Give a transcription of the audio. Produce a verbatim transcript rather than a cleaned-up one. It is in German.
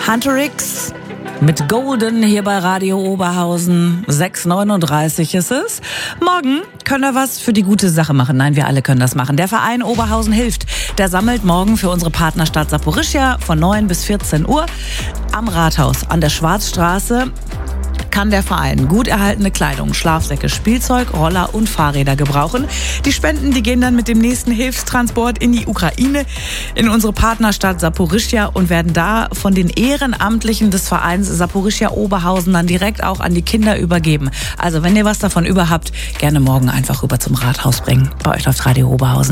Hunter X mit Golden hier bei Radio Oberhausen. sechs Uhr neununddreißig ist es. Morgen können wir was für die gute Sache machen. Nein, wir alle können das machen. Der Verein Oberhausen hilft. Der sammelt morgen für unsere Partnerstadt Saporischschja von neun bis vierzehn Uhr am Rathaus an der Schwarzstraße. Kann der Verein gut erhaltene Kleidung, Schlafsäcke, Spielzeug, Roller und Fahrräder gebrauchen. Die Spenden, die gehen dann mit dem nächsten Hilfstransport in die Ukraine, in unsere Partnerstadt Saporischschja und werden da von den Ehrenamtlichen des Vereins Saporischschja Oberhausen dann direkt auch an die Kinder übergeben. Also wenn ihr was davon über habt, gerne morgen einfach rüber zum Rathaus bringen. Bei euch läuft Radio Oberhausen.